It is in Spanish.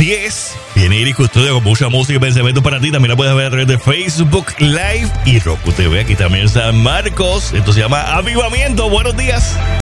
10. Viene Iris Custodio con mucha música y pensamientos para ti. También la puedes ver a través de Facebook Live y Roku TV. Aquí también San Marcos. Esto se llama Avivamiento. Buenos días.